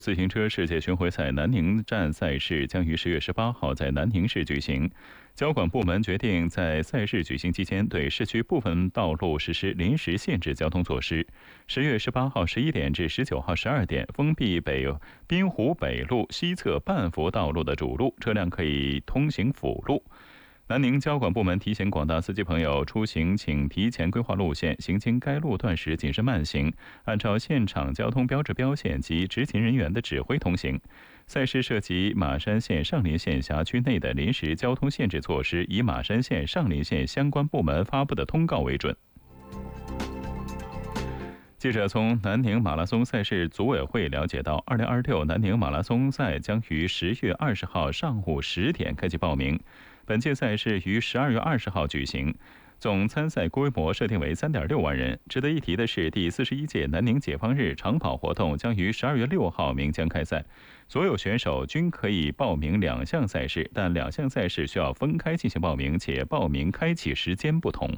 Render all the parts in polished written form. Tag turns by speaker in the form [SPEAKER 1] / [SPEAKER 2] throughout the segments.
[SPEAKER 1] 自行车世界巡回赛南宁站赛事将于10月18号在南宁市举行。交管部门决定在赛事举行期间对市区部分道路实施临时限制交通措施。10月18号11点至19号12点，封闭滨湖北路西侧半幅道路的主路，车辆可以通行辅路。南宁交管部门提醒广大司机朋友，出行请提前规划路线，行经该路段时谨慎慢行，按照现场交通标志标线及执勤人员的指挥通行。赛事涉及马山县上林县辖区内的临时交通限制措施，以马山县上林县相关部门发布的通告为准。记者从南宁马拉松赛事组委会了解到，2026南宁马拉松赛将于10月20号上午10点开启报名。本届赛事于12月20号举行，总参赛规模设定为3.6万人。值得一提的是，第41届南宁解放日长跑活动将于12月6号鸣枪开赛，所有选手均可以报名2项赛事，但2项赛事需要分开进行报名，且报名开启时间不同。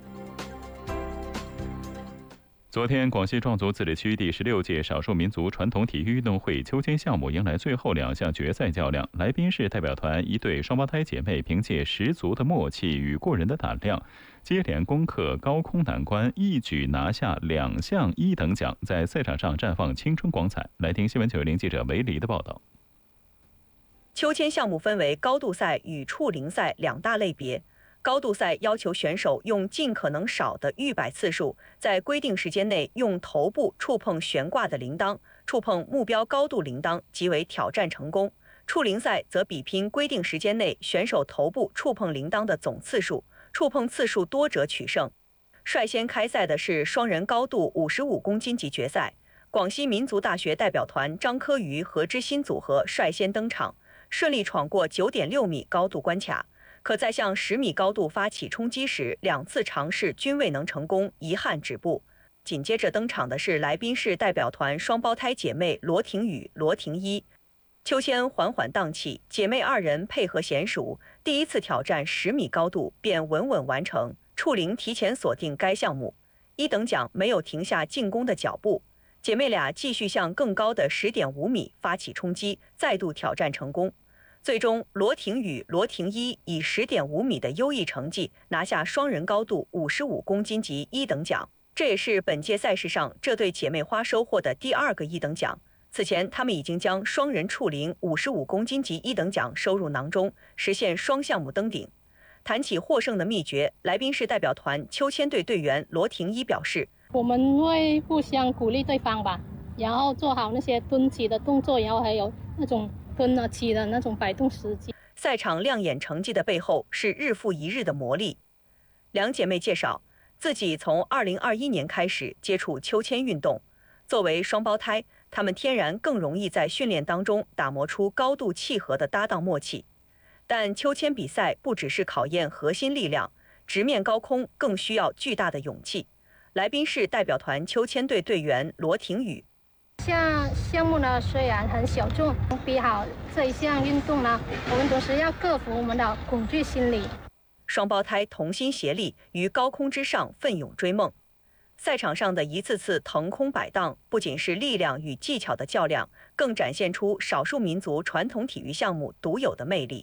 [SPEAKER 1] 昨天，广西壮族自治区第16届少数民族传统体育运动会秋千项目迎来最后2项决赛较量。来宾市代表团一对双胞胎姐妹凭借十足的默契与过人的胆量，接连攻克高空难关，一举拿下2项1等奖，在赛场上绽放青春光彩。来听新闻910记者韦黎的报道。
[SPEAKER 2] 秋千项目分为高度赛与触龄赛2大类别。高度赛要求选手用尽可能少的预摆次数，在规定时间内用头部触碰悬挂的铃铛，触碰目标高度铃铛即为挑战成功。触龄赛则比拼规定时间内选手头部触碰铃铛的总次数，触碰次数多者取胜。率先开赛的是双人高度55公斤级决赛，广西民族大学代表团张科瑜、何之新组合率先登场，顺利闯过9.6米高度关卡。可在向10米高度发起冲击时，2次尝试均未能成功，遗憾止步。紧接着登场的是来宾市代表团双胞胎姐妹罗婷宇、罗婷一。秋千缓缓荡起，姐妹2人配合娴熟，第一次挑战10米高度便稳稳完成，触龄提前锁定该项目。1等奖没有停下进攻的脚步，姐妹俩继续向更高的10.5米发起冲击，再度挑战成功。最终，罗婷宇、罗婷一以10.5米的优异成绩拿下双人高度55公斤级1等奖，这也是本届赛事上这对姐妹花收获的第2个1等奖。此前，她们已经将双人触龄55公斤级1等奖收入囊中，实现双项目登顶。谈起获胜的秘诀，来宾市代表团秋千队队员罗婷一表示：“
[SPEAKER 3] 我们会互相鼓励对方吧，然后做好那些蹲起的动作，然后还有那种蹲起的那种摆动时机。”
[SPEAKER 2] 赛场亮眼成绩的背后是日复一日的磨砺。2姐妹介绍，自己从2021年开始接触秋千运动，作为双胞胎，她们天然更容易在训练当中打磨出高度契合的搭档默契。但秋千比赛不只是考验核心力量，直面高空更需要巨大的勇气。来宾市代表团秋千队队员罗婷宇：
[SPEAKER 3] 项目呢虽然很小众，比好这一项运动呢，我们同时要克服我们的恐惧心理。
[SPEAKER 2] 双胞胎同心协力，于高空之上奋勇追梦。赛场上的一次次腾空摆荡，不仅是力量与技巧的较量，更展现出少数民族传统体育项目独有的魅力。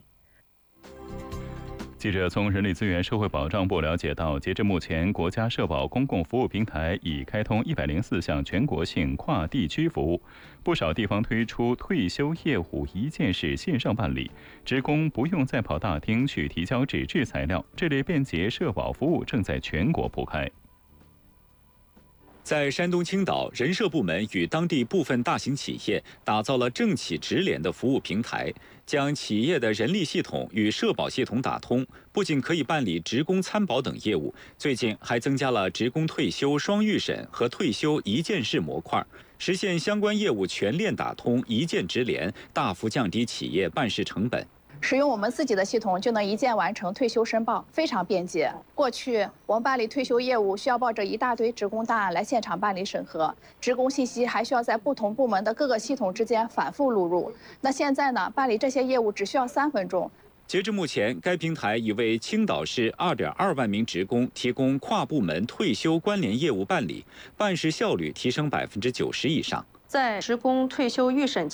[SPEAKER 1] 记者从人力资源社会保障部了解到，截至目前，国家社保公共服务平台已开通104项全国性跨地区服务，不少地方推出退休业务一键式线上办理，职工不用再跑大厅去提交纸质材料，这类便捷社保服务正在全国铺开。
[SPEAKER 4] 在山东青岛，人社部门与当地部分大型企业打造了政企直联的服务平台，将企业的人力系统与社保系统打通，不仅可以办理职工参保等业务，最近还增加了职工退休双预审和退休一键式模块，实现相关业务全链打通、一键直联，大幅降低企业办事成本。
[SPEAKER 5] 使用我们自己的系统就能一键完成退休申报，非常便捷。过去我们办理退休业务需要抱着一大堆职工档案来现场办理审核，职工信息还需要在不同部门的各个系统之间反复录入。那现在呢，办理这些业务只需要3分钟。
[SPEAKER 4] 截至目前，该平台已为青岛市2.2万名职工提供跨部门退休关联业务办理，办事效率提升90%以上。
[SPEAKER 6] 在职工退休预审